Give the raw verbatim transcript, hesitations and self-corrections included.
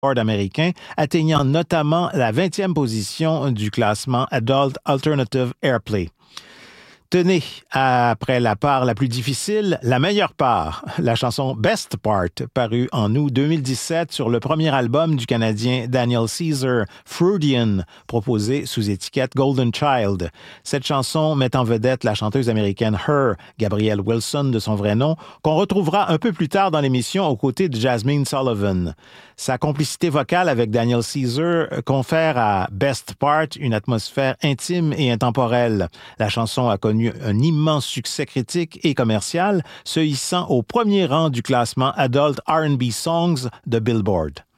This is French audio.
américain, atteignant notamment la vingtième position du classement Adult Alternative Airplay. Tenez, après la part la plus difficile, la meilleure part, la chanson Best Part, parue en août deux mille dix-sept sur le premier album du Canadien Daniel Caesar, Freudian, proposé sous étiquette Golden Child. Cette chanson met en vedette la chanteuse américaine Her, Gabrielle Wilson de son vrai nom, qu'on retrouvera un peu plus tard dans l'émission aux côtés de Jasmine Sullivan. Sa complicité vocale avec Daniel Caesar confère à Best Part une atmosphère intime et intemporelle. La chanson a connu un immense succès critique et commercial, se hissant au premier rang du classement Adult R and B Songs de Billboard.